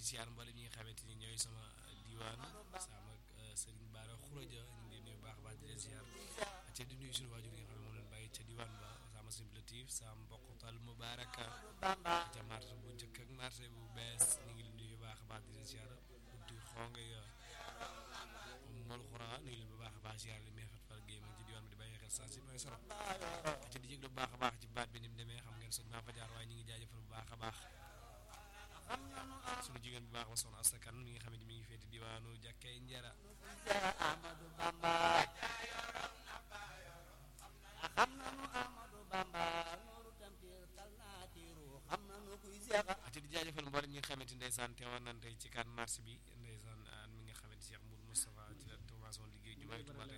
ziar mboolem ñi nga xamante ni ñooy sama diwaan sama Serigne Bara Khourédia ñu ngi leen nuyu baax a baax di leen ziar ca di nuyu suñu waajur yi nga xam ne moom leen bàyyi ca diwaan ba sama simplatif sama mbokkutal mubaraka ca marché bu njëkk ak marché bu bees ñu ngi leen nuyu baax a baax di leen ziar buntu xonge ya mool xuraa ñu ngi leen bu baax a baax ziar li may fat far géey ci diwaan bi di bàyyi xel saa si mooy soro ca di jéglu bu baax a baax ci baat bi ni mu demee xam ngeen sot maa fa jaar waaye ñu ngi jaajëfal bu baax a baax suñu jigéen bu baax ba soxna Asta Kan mi nga xamante mi ngi féeti diwaanu jàkkee njara Amadou Bamba xam nanu Amadou Bamba nooru tampir kal naatiru xam nanu kuy seexa ati di jaajëfal mboolem ñi nga xamante ndeysaan teewoon nañ tey ci 4 mars bi ndeysaan mi nga xamante Cheikh Moudou Moustapha ci la commencé woon liggéey jumaay Tuubaa